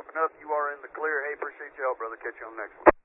Sharp enough. You are in the clear. Hey, appreciate your help, brother. Catch you on the next one.